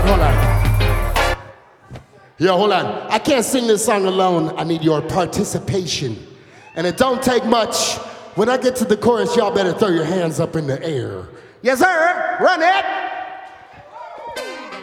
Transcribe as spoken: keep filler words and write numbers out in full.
hold on. Yo, hold on. I can't sing this song alone. I need your participation. And it don't take much. When I get to the chorus, y'all better throw your hands up in the air. Yes, sir. Run it.